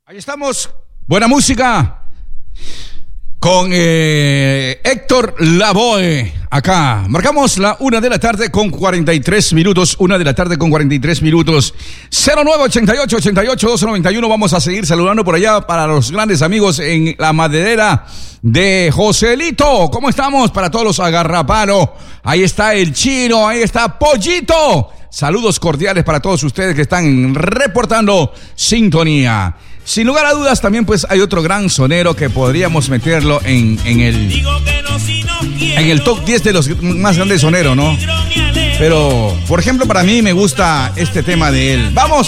Ahí estamos, buena música con Héctor Lavoe. Acá marcamos la 1 de la tarde con 43 minutos. 1 de la tarde con 43 minutos. 0988-88-291. Vamos a seguir saludando por allá para los grandes amigos en la maderera de Joselito. ¿Cómo estamos? Para todos los agarrapalo. Ahí está el Chino, ahí está Pollito. Saludos cordiales para todos ustedes que están reportando sintonía. Sin lugar a dudas, también pues hay otro gran sonero que podríamos meterlo en el top 10 de los más grandes soneros, ¿no? Pero, por ejemplo, para mí me gusta este tema de él. ¡Vamos!